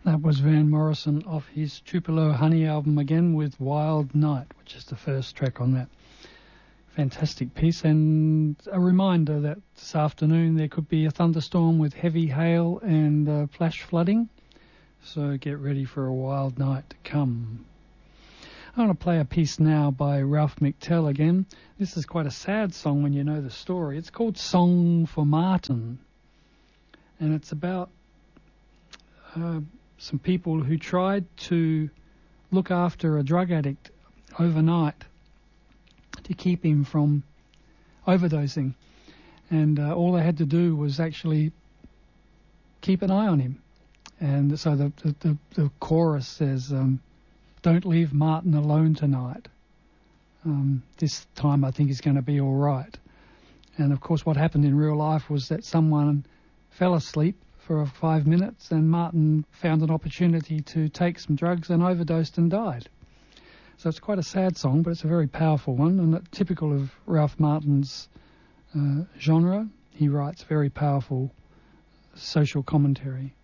That was Van Morrison off his Tupelo Honey album again with Wild Night, which is the first track on that. Fantastic piece, and a reminder that this afternoon there could be a thunderstorm with heavy hail and flash flooding, so get ready for a wild night to come. I want to play a piece now by Ralph McTell again. This is quite a sad song when you know the story. It's called Song for Martin, and it's about some people who tried to look after a drug addict overnight to keep him from overdosing. And all they had to do was actually keep an eye on him. And so the chorus says, don't leave Martin alone tonight. This time I think he's going to be all right. And, of course, what happened in real life was that someone fell asleep for 5 minutes and Martin found an opportunity to take some drugs and overdosed and died. So it's quite a sad song, but it's a very powerful one, and typical of Ralph Martin's genre. He writes very powerful social commentary.